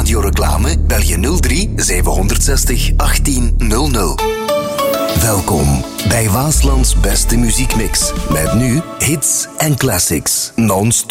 radioreclame bel je 03 760 1800. Welkom bij Waaslands beste muziekmix. Met nu hits en classics. Non-stop.